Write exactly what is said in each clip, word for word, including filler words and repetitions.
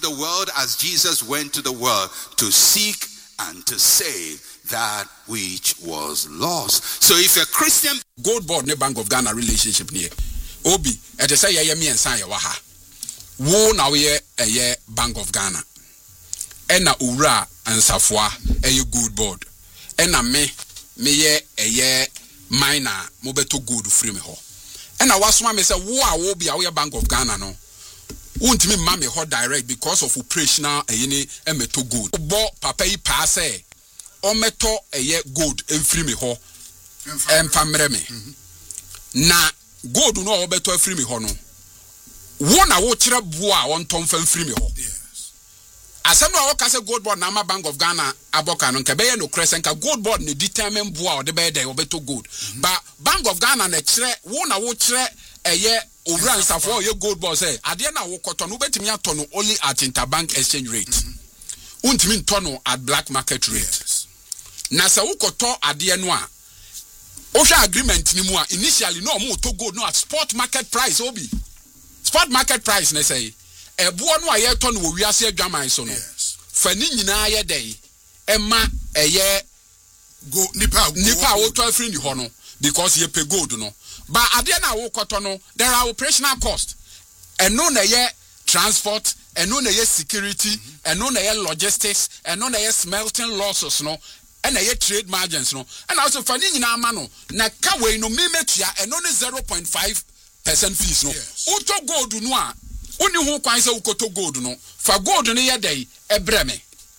the world as Jesus went to the world to seek and to save that which was lost. So if a Christian Gold Board ne Bank of Ghana relationship near Obi at the say ya me and Saya Waha. Wo na we a Bank of Ghana. Ena Ura and Safwa a Gold Board. Ena me me ye a ye minor mobeto good free me ho. Ena wasma me say wo wo be a Bank of Ghana no. Won't me mammy hot direct because of operational a yene and meto good. Bo papa yi pass eh. O meto a ye good and free me ho. And family me. Na good no obeto free me ho no. One a watcher boa one tom free me ho. Yes. As I know, I Gold Board Nama Bank of Ghana Aboka no Kabaya no crescent ka Gold Board ne determine boa the bed obeto good. But Bank of Ghana ne chere one a watcher a ye over and for your Gold Board say Adiana wokoton ubetimi atono only at interbank exchange rate. Mm-hmm. Untimi tono at black market rate. Yes. Na sa wokoton adiano a Osha agreement ni mu a initially no mo to gold no at spot market price obi. Spot market price na say e bo no aye to no wi ase adwaman so no. Fa ni nyina ye dey e ma eye go nipa nipa wo to afri ni ho no because ye pay gold no. But adiana wokoton no there are operational cost. And no na ye transport, and no na ye security, mm-hmm. and no na ye logistics, and no na ye smelting losses no. And a trade margins no, and also for ni na mano na kawe no memetia and only zero point five percent fees no. Uto gold no a oni ho kwan se ukoto gold no fa gold no ye dey ebreme.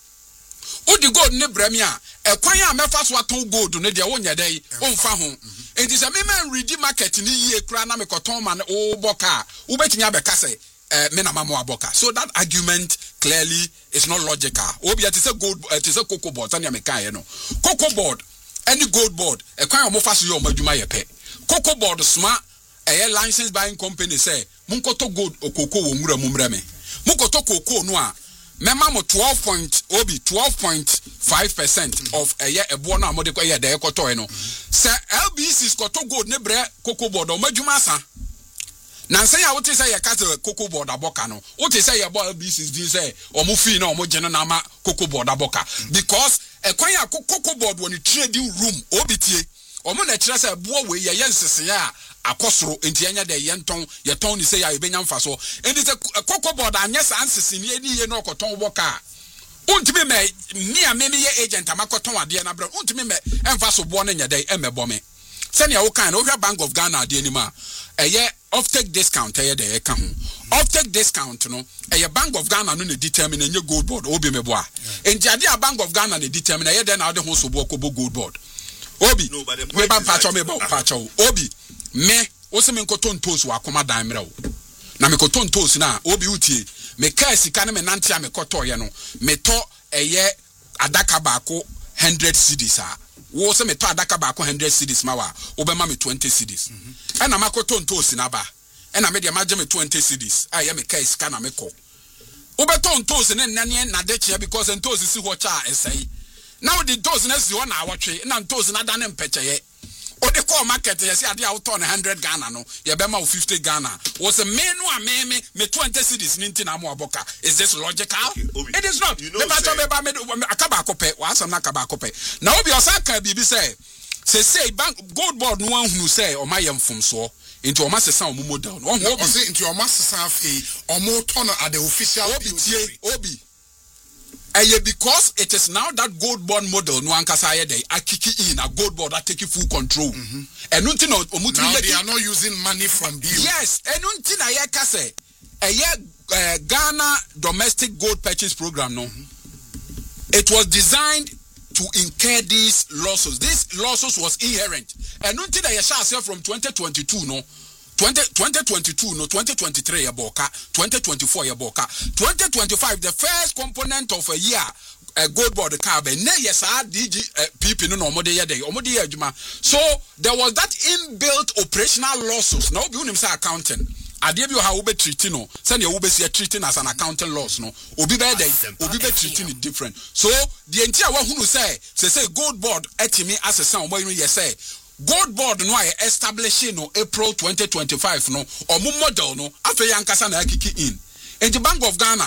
Odi gold ne breme a e kwan a mefa so aton gold no de wonya dey onfa ho. Enti se me man ready market ni ye kra na me koton man o boka wo betimi abeka se eh me na mamo aboka. So that argument clearly is not logical. Obi it is a gold it is a cocoa board and me kan no. Cocoa board any gold board e kwan o mo fa so yo madwuma ye pe. Cocoa board sma a license buying company say munkoto gold o cocoa wo nwura mumra me. Munkoto cocoa no a me ma mo twelve point obi twelve point five percent of a year ebo na mo de ko ye de ekoto e no. Say L B C koto gold ne bre cocoa board o madwuma sa. Na say ya wote say ya kata cocoa board aboka no wote say ya bo L B C din say omo fi na omo gene na ma cocoa board aboka because e kwan ya cocoa board woni trading room obitie omo na kire say bo we ye yensese ya akosoro enti anya de ye nton ye ton ni say ya ebenya mfa so enti say cocoa board anya sa ansese ni eni ye no okoton boka untimi me ni a me me ye agent amakoton ade na bra untimi me emfa so bo na nya de emebo me send ya wo kan no Bank of Ghana ade ni ma eye off-take discount eye de e ka ho off-take discount no eye Bank of Ghana no ne determine enye gold board obi me bo a enti ade a Bank of Ghana ne determine eye de na de ho so bo ko bo gold board obi we ban pacho me bo pacho obi me wo se me nkoton toast wa akoma dan mre wo na me koton toast na obi utie me ka sika na me nante a me koto ye no me to eye adaka ba ko one hundred cedis a wo se me to adaka ba ko one hundred cedis ma wa wo be ma me twenty cedis e na makoto ntosi na ba e na me de ma je me twenty cedis a ye me kai sika na me ko wo be to ntosi ne nane na de chia because ntosi si ho cha esai now the ntosi na si ho na awotwe na ntosi na da ne mpeche ye o de call market ye se ade a wo to one hundred Ghana no ye be ma wo fifty Ghana wo se me no a me me me twenty cedis ni nti na mo aboka. Is this logical? Okay, Obi, it is not. You know, me ba to me ba me akaba akope wa asam na akaba akope na obi osaka bibi say say say bank gold board no anhunu say o mayem fomso into o masesa o model no obi say into o masesa afi o mo turn at the official obi tie obi eye because it is now that gold board model no ankasa ye dey akiki in a gold board that take full control and unti no omuti now they are not using money from you. Yes and unti na ye ka say eye Ghana domestic gold purchase program no mm-hmm. It was designed to incur these losses. This losses was inherent. And until I shall say from twenty twenty-two, no, twenty, twenty twenty-two, no, twenty twenty-three, yaboka, twenty twenty-four, yaboka, twenty twenty-five, the first component of a year, a gold board carbon, ne yes, I D G people no more day, or day, so there was that inbuilt operational losses. No, you say accounting. I give you how we treating no. Send your Uber treating as an accounting loss no. Obi be there, Obi be treating it different. So the entire one who say say say gold board etimi as a sound when you say gold board no I establishing no April twenty twenty-five no or model no after yankasa na kiki in. And the Bank of Ghana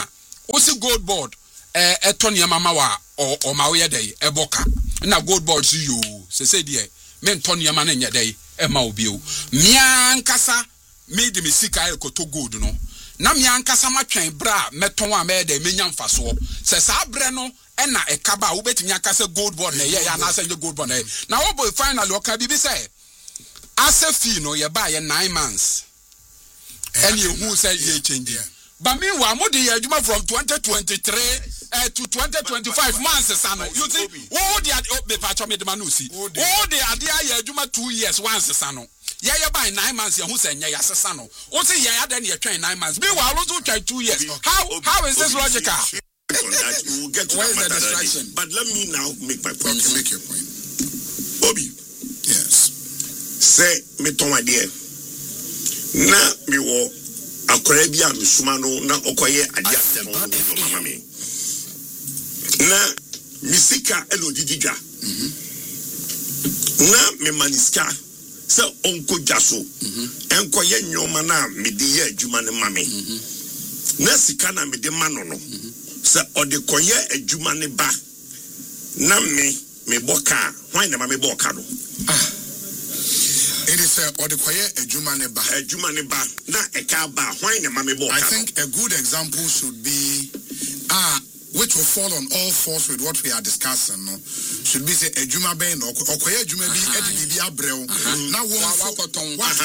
Osi gold board eh eton yama wa o o ma we dey eboka na gold board si yo se se die me nton yama na nya dey e ma obi o mia nkasa me de me sika ekoto gold no na mia nkasa matwen bra meton a me dey menya mfaso se sa bre no e na ekaba wo betimi akasa gold board na ye ya na asa gold board na na wo boy finally o ka bibi say asa fee no ye ba ye nine months and you who say ye change. But meanwhile, mo dey adwuma from twenty twenty-three uh, to twenty twenty-five months sano. You see, oh dey oh be patcho me de manu see. Oh dey ade aye adwuma two years once sano. Yeah, yeah, by nine months you who say nya yasesa no. O say yeah, then you try nine months. Meanwhile, also try two years. How how is this logical? On that, we will get to Where is that the distraction? But let me now make my point. Okay, make your point. Obi, Yes. say me ton idea. Na me wo akora bia me suma no na okoye ade atem no mama me. Na misika elo dididwa. Mhm. Na me maniska se onko jaso. Mhm. Enkoye nyoma na me de ye adwuma ne mame. Mhm. Na sika na me de ma no no. Se ode koye adwuma ne ba. Na me me boka, why na me boka no? Ah. It is a or the quiet a Jumaneba. Adwuma ne ba na eka ba, why na me boka? I think a good example should be ah which will fall on all fours with what we are discussing, no? Should be say a Juma Ben or Koya Juma be Eddie Bibia Brel. Now one what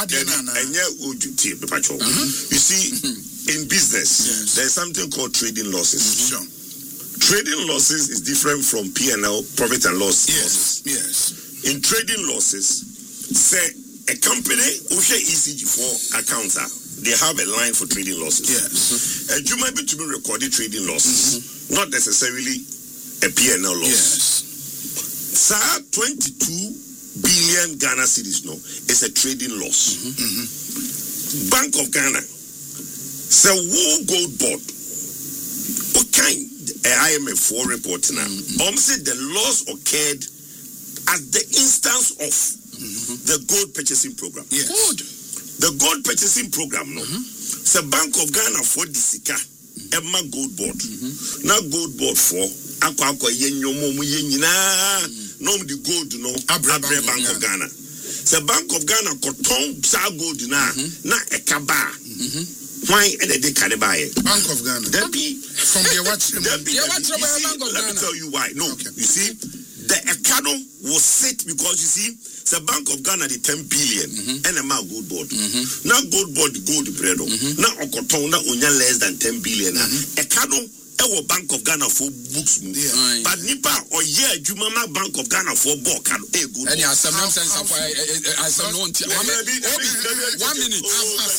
you see, in business, yes. there's something called trading losses. Sure. Trading losses is different from P and L, profit and loss. Yes, losses. yes. In trading losses, say a company, Usha E C G for accounts, they have a line for trading losses. Yes. And you might be to be recorded trading losses, mm-hmm. not necessarily a P and L loss. Yes. Sir, twenty-two billion Ghana cedis no is a trading loss. Mm-hmm. Mm-hmm. Bank of Ghana, so World Gold Board, what kind I M F four report now? Mm-hmm. Um, said the loss occurred at the instance of Mm-hmm. the gold purchasing program. Yes. Good. The gold purchasing program, no. Mm-hmm. So Bank of Ghana for the Sika, Emma Gold Board. Mm-hmm. Now Gold Board for Aqua Aqua Yenyo Momu Yenina, no the gold, no, Abre Bank of Ghana. The Bank of Ghana Cotton Sa Gold na, na Ekaba. Why and they can't buy it? Bank of Ghana. That be from the watch. That be, Yeah, what's you about see, Bank of let Ghana? me tell you why. No, Okay. you see, the Ekano was set because you see, the Bank of Ghana the ten billion Mm-hmm. and a man gold board. Mm-hmm. Now gold board the gold bread. Mm-hmm. Now Okoton na onya less than ten billion. Mm-hmm. Ekano ewo Bank of Ghana for books. Yeah. Right. But nipa or yeah, Jumama Bank of Ghana for book and a good. Any board. some nonsense of I I some no until one minute.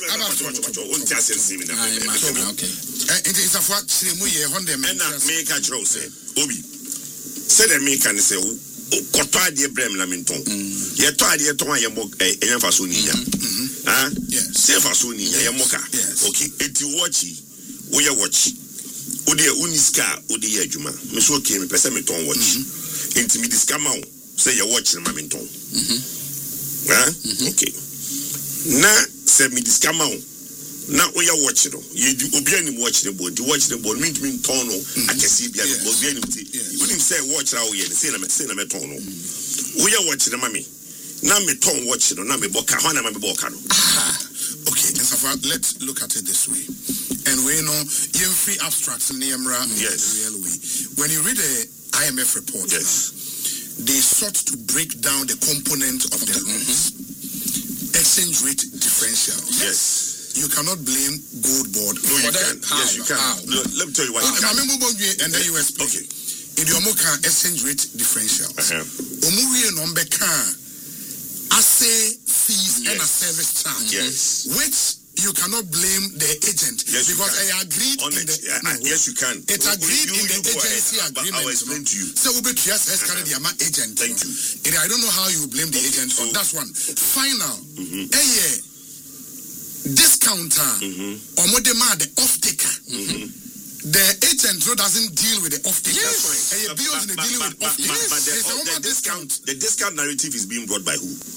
Okay. It is a fact. Simuye Honda And I make a joke say, Obi. Said a make and say, Koto adie brem lamenton. Ye to adie to an yemo e faso niya. Ah, Yes. se faso niya ye moka. Yes. Okay, eti watchi, wo ye watchi. O de uniska, o de ye adwuma. Me so okay, me pese me ton watch. Enti me diska ma wo, say ye watch na me ton. Ah, okay. Na se me diska ma wo. Na oya watch no ye obi anim watch the board the watch the board mean mean ton no akesi bia Yes. obi anim ti Yes. you say watch ra oye say na me say na me ton no oya watch the mami na me ton watch no na me boka ho na me boka no Ah, okay, let's look at it this way. And we know you free abstracts in the Emra. Yes. Real way. When you read the I M F report, Yes. now, they sought to break down the component of the loans. Exchange rate differential. Yes. You cannot blame gold board. No, you For can. that, how? Yes, you can. How? No, let me tell you why. Okay, You can. and then you explain. Okay. In the Omoka exchange rate differentials. Uh-huh. Omuri number can assay fees and a Yes. service charge. Yes. Which you cannot blame the agent Yes, you because can. I agreed On in it. the Yeah, no, uh, yes, you can. It You- agreed you- in the you go ahead. agency But agreement. I'll explain no? to you. So we bet yes, as kind of the ama agent. Thank no? you. And I don't know how you blame the agent so- on that one. Final. Mhm. Eh, yeah. Discounter. Mhm. Or more demand the off taker. Mhm. The agent no, doesn't deal with the off taker. That's fine. And you But- bills but- in the dealing but- with but- off but- takers. but the- There's a the woman discount, the discount narrative is being brought by who?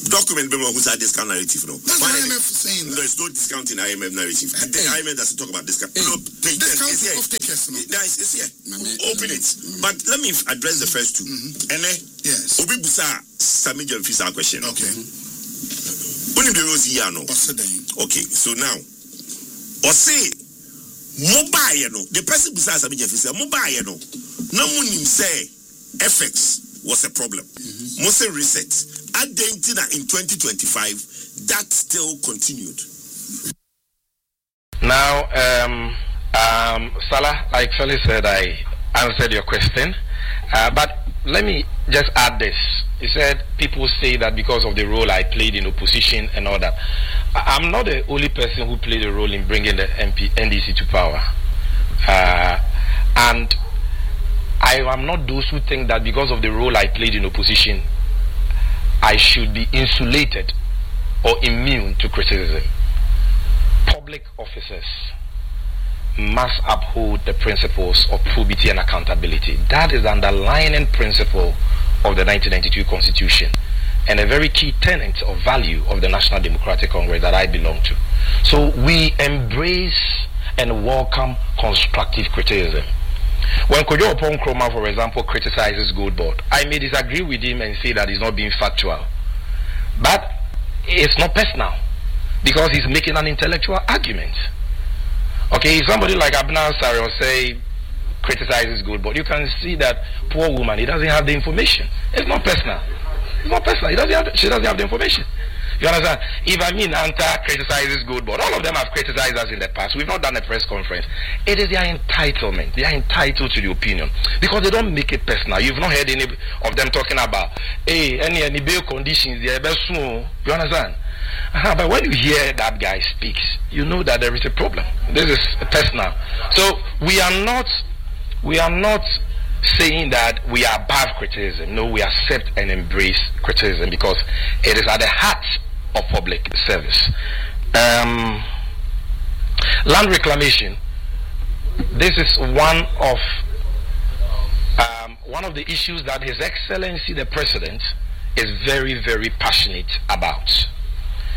document who's a discount narrative. No, that's I M F saying there's no discount in I M F narrative. The hey. I M F doesn't talk about discount. Hey. No, page discount is here. Of takers, no. No, it's, it's here. Mm-hmm. Open it. Mm-hmm. But let me address the first two. Mm-hmm. And then, yes. Obi Busa Sami Jamfisa question. Okay. Only the rose here, no. Okay, so now, or say, mobile, no. The person besides Sami Jamfisa, mobile, no. No one say F X was a problem. Mm-hmm. Most reset. Argentina in twenty twenty-five, that still continued. Now, um, um, Salah, like Sally said, I answered your question. Uh, but let me just add this. He said people say that because of the role I played in opposition and all that. I'm not the only person who played a role in bringing the M P, N D C to power. Uh, and I am not those who think that because of the role I played in opposition, I should be insulated or immune to criticism. Public officers must uphold the principles of probity and accountability. That is the underlying principle of the nineteen ninety-two Constitution and a very key tenet of value of the National Democratic Congress that I belong to. So we embrace and welcome constructive criticism. When Kojo Oppong Nkrumah, for example, criticizes Gold Board, I may disagree with him and say that he's not being factual. But it's not personal because he's making an intellectual argument. Okay, if somebody like Abner Sari say criticizes Gold Board, you can see that poor woman, he doesn't have the information. It's not personal. It's not personal. He doesn't have the, she doesn't have the information. You understand? If I mean Anta criticizes Gold Board, all of them have criticized us in the past. We've not done a press conference. It is their entitlement. They are entitled to the opinion because they don't make it personal. You've not heard any of them talking about, hey, any any bail conditions. They are best soon. You understand? Uh-huh, but when you hear that guy speaks, you know that there is a problem. This is personal. So we are not, we are not saying that we are above criticism. No, we accept and embrace criticism because it is at the heart of public service. Um, land reclamation. This is one of um, one of the issues that His Excellency the President is very, very passionate about.